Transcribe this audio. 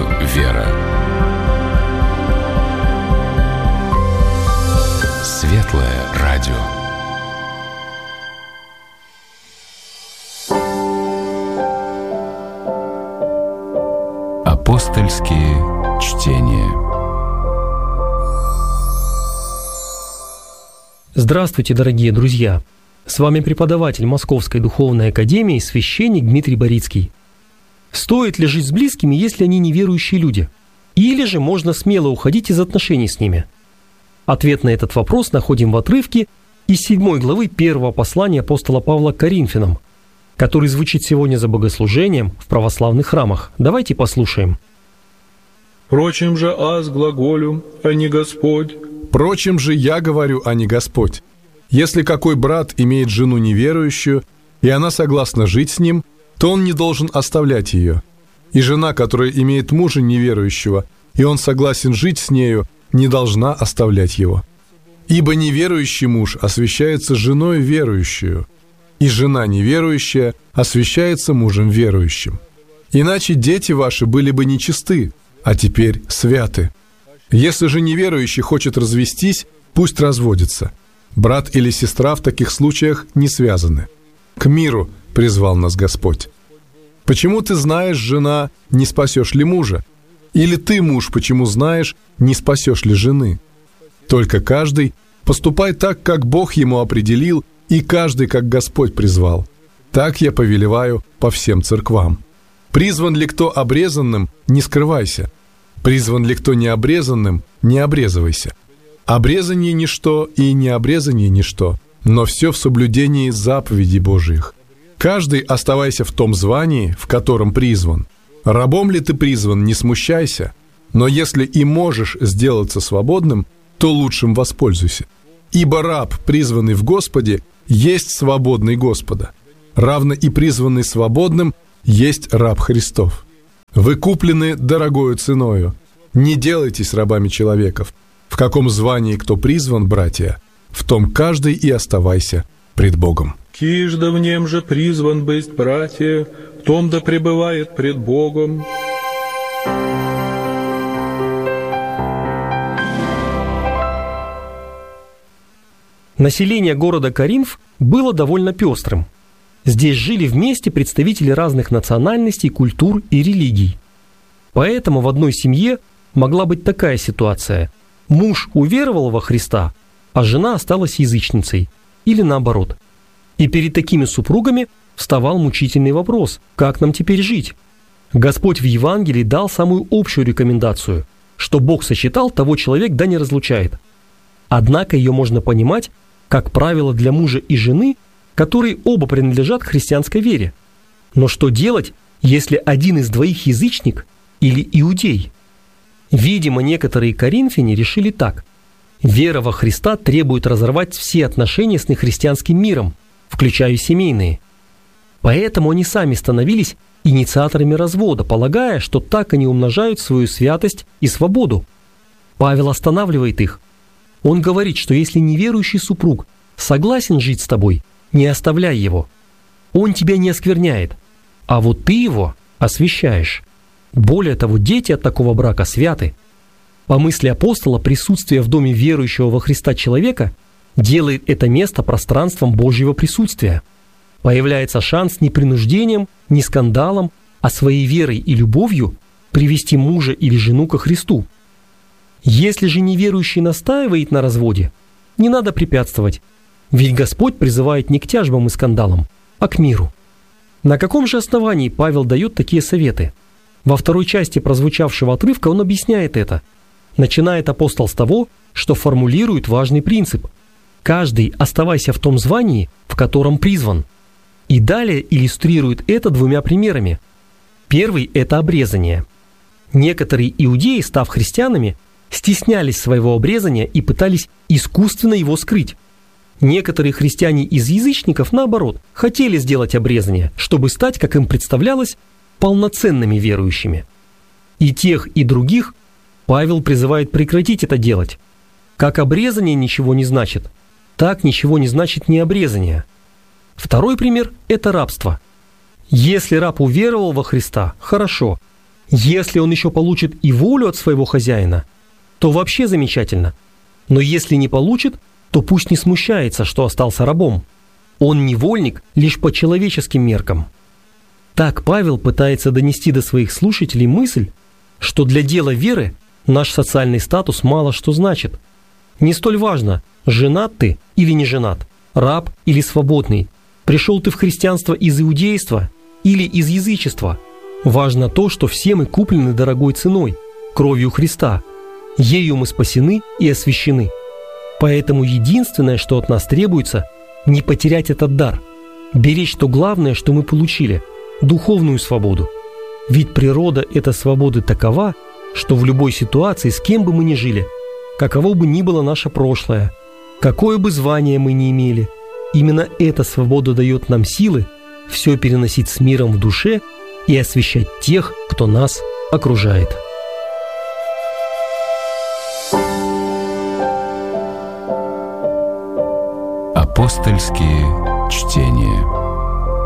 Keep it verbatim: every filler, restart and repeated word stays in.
«Вера». Светлое радио. Апостольские чтения. Здравствуйте, дорогие друзья! С вами преподаватель Московской Духовной Академии, священник Дмитрий Борицкий. Стоит ли жить с близкими, если они неверующие люди? Или же можно смело уходить из отношений с ними? Ответ на этот вопрос находим в отрывке из седьмой главы первого послания апостола Павла к Коринфянам, который звучит сегодня за богослужением в православных храмах. Давайте послушаем. «Впрочем же аз глаголю, а не Господь». «Впрочем же я говорю, а не Господь. Если какой брат имеет жену неверующую, и она согласна жить с ним, то он не должен оставлять ее. И жена, которая имеет мужа неверующего, и он согласен жить с нею, не должна оставлять его. Ибо неверующий муж освящается женой верующую, и жена неверующая освящается мужем верующим. Иначе дети ваши были бы нечисты, а теперь святы. Если же неверующий хочет развестись, пусть разводится. Брат или сестра в таких случаях не связаны. К миру призвал нас Господь. Почему ты знаешь, жена, не спасешь ли мужа? Или ты, муж, почему знаешь, не спасешь ли жены? Только каждый поступай так, как Бог ему определил, и каждый, как Господь призвал. Так я повелеваю по всем церквам. Призван ли кто обрезанным, не скрывайся. Призван ли кто необрезанным, не обрезывайся. Обрезание ничто и необрезание ничто, но все в соблюдении заповедей Божиих. Каждый оставайся в том звании, в котором призван. Рабом ли ты призван, не смущайся, но если и можешь сделаться свободным, то лучшим воспользуйся. Ибо раб, призванный в Господе, есть свободный Господа. Равно и призванный свободным есть раб Христов. Вы куплены дорогою ценою. Не делайтесь рабами человеков. В каком звании кто призван, братья, в том каждый и оставайся пред Богом. Киж да в нем же призван быть, братья, в том да пребывает пред Богом». Население города Коринф было довольно пестрым. Здесь жили вместе представители разных национальностей, культур и религий. Поэтому в одной семье могла быть такая ситуация. Муж уверовал во Христа, а жена осталась язычницей. Или наоборот. И перед такими супругами вставал мучительный вопрос: как нам теперь жить? Господь в Евангелии дал самую общую рекомендацию, что Бог сочетал, того человек да не разлучает. Однако ее можно понимать как правило для мужа и жены, которые оба принадлежат к христианской вере. Но что делать, если один из двоих язычник или иудей? Видимо, некоторые коринфяне решили так: вера во Христа требует разорвать все отношения с нехристианским миром, включая семейные. Поэтому они сами становились инициаторами развода, полагая, что так они умножают свою святость и свободу. Павел останавливает их. Он говорит, что если неверующий супруг согласен жить с тобой, не оставляй его. Он тебя не оскверняет, а вот ты его освящаешь. Более того, дети от такого брака святы. По мысли апостола, присутствие в доме верующего во Христа человека делает это место пространством Божьего присутствия. Появляется шанс не принуждением, не скандалом, а своей верой и любовью привести мужа или жену ко Христу. Если же неверующий настаивает на разводе, не надо препятствовать, ведь Господь призывает не к тяжбам и скандалам, а к миру. На каком же основании Павел дает такие советы? Во второй части прозвучавшего отрывка он объясняет это. Начинает апостол с того, что формулирует важный принцип: каждый оставайся в том звании, в котором призван. И далее иллюстрирует это двумя примерами. Первый – это обрезание. Некоторые иудеи, став христианами, стеснялись своего обрезания и пытались искусственно его скрыть. Некоторые христиане из язычников, наоборот, хотели сделать обрезание, чтобы стать, как им представлялось, полноценными верующими. И тех, и других Павел призывает прекратить это делать. Как обрезание ничего не значит, так ничего не значит необрезание. Второй пример – это рабство. Если раб уверовал во Христа, хорошо, Если он еще получит и волю от своего хозяина, то вообще замечательно. Но если не получит, то пусть не смущается, что остался рабом. Он невольник лишь по человеческим меркам. Так Павел пытается донести до своих слушателей мысль, что для дела веры наш социальный статус мало что значит. Не столь важно, женат ты или не женат, раб или свободный, пришел ты в христианство из иудейства или из язычества. Важно то, что все мы куплены дорогой ценой, кровью Христа. Ею мы спасены и освящены. Поэтому единственное, что от нас требуется, не потерять этот дар, беречь то главное, что мы получили – духовную свободу. Ведь природа этой свободы такова, что в любой ситуации, с кем бы мы ни жили, каково бы ни было наше прошлое, какое бы звание мы ни имели, именно эта свобода дает нам силы все переносить с миром в душе и освящать тех, кто нас окружает. Апостольские чтения.